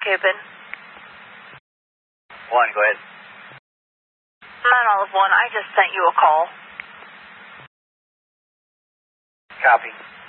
Coopin. 1, go ahead. 9 Olive 1, I just sent you a call. Copy.